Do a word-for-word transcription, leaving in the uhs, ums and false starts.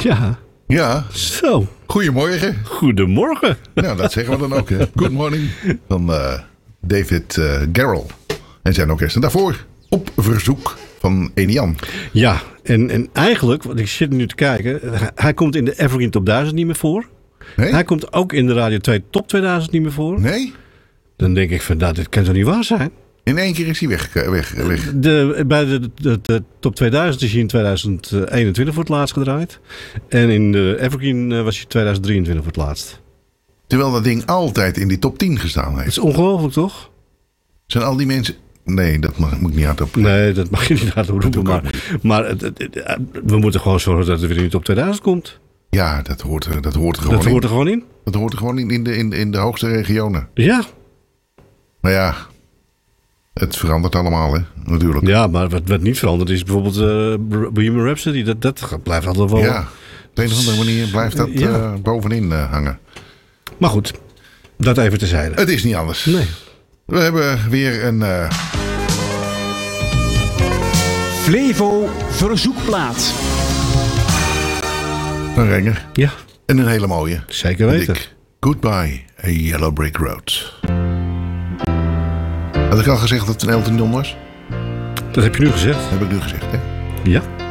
Ja. Ja. Zo. Goedemorgen. Goedemorgen. Nou, dat zeggen we dan ook. Hè. Good morning. Van uh, David uh, Garrell. En zijn orkest. En daarvoor op verzoek van Enian. Ja, en, en eigenlijk, want ik zit nu te kijken. Hij komt in de Evergreen Top duizend niet meer voor. Nee? Hij komt ook in de Radio twee Top tweeduizend niet meer voor. Nee? Dan denk ik van, nou, dit kan toch niet waar zijn? In één keer is hij weg. weg, weg. De, bij de, de, de Top tweeduizend is hij in tweeduizend eenentwintig voor het laatst gedraaid. En in de Evergreen was hij tweeduizend drieëntwintig voor het laatst. Terwijl dat ding altijd in die top tien gestaan heeft. Dat is ongelooflijk, toch? Zijn al die mensen... Nee, dat mag, moet ik niet hardop. Nee, dat mag je niet hardop roepen. Maar, maar het, het, het, we moeten gewoon zorgen dat het weer in de top tweeduizend komt. Ja, dat hoort, er, dat hoort er gewoon dat in. hoort er gewoon in. Dat hoort er gewoon in, in de, in, in de hoogste regionen. Ja. Maar ja, het verandert allemaal, hè, natuurlijk. Ja, maar wat, wat niet verandert is bijvoorbeeld uh, Bohemian Rhapsody. Dat, dat blijft altijd wel... Ja, op een of andere manier blijft dat ja. uh, bovenin uh, hangen. Maar goed, dat even terzijde. Het is niet anders. Nee. We hebben weer een... Uh... Flevo verzoekplaat. Een renger. Ja. En een hele mooie. Zeker weten. Dick. Goodbye, a Yellow Brick Road. Had ik al gezegd dat het een Elton John was? Dat heb je nu gezegd. Dat heb ik nu gezegd, hè? Ja.